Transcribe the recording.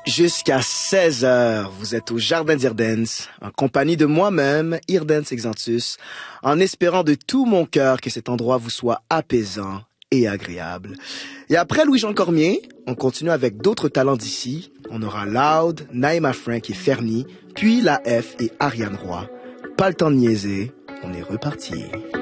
Jusqu'à 16 heures, vous êtes au Jardin d'Irdens, en compagnie de moi-même, Irdens Exantus, en espérant de tout mon cœur que cet endroit vous soit apaisant et agréable. Et après Louis-Jean Cormier, on continue avec d'autres talents d'ici. On aura Loud, Naïma Frank et Fernie, puis La F et Ariane Roy. Pas le temps de niaiser, on est reparti.